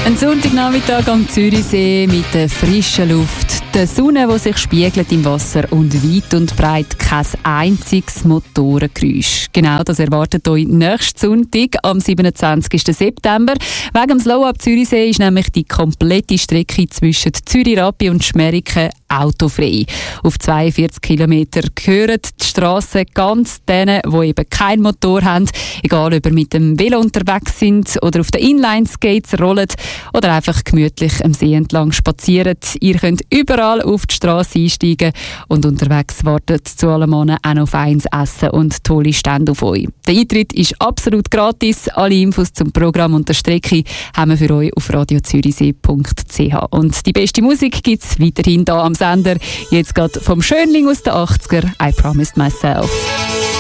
Ein Sonntagnachmittag am Zürichsee mit der frischen Luft, der Sonne, die sich spiegelt im Wasser und weit und breit kein einziges Motorengeräusch. Genau das erwartet euch nächsten Sonntag am 27. September. Wegen dem Slow-Up Zürichsee ist nämlich die komplette Strecke zwischen Zürich-Rappi und Schmeriken autofrei. Auf 42 Kilometer gehören die Strassen ganz denen, die eben keinen Motor haben, egal ob ihr mit dem Velo unterwegs sind oder auf den Inline-Skates rollt oder einfach gemütlich am See entlang spazieren. Ihr könnt überall auf die Strasse einsteigen und unterwegs wartet zu allem auch noch feines Essen und tolle Stände auf euch. Der Eintritt ist absolut gratis. Alle Infos zum Programm und der Strecke haben wir für euch auf radiozürichsee.ch. Und die beste Musik gibt es weiterhin hier am Sender. Jetzt gerade vom Schönling aus den 80er, I Promised Myself.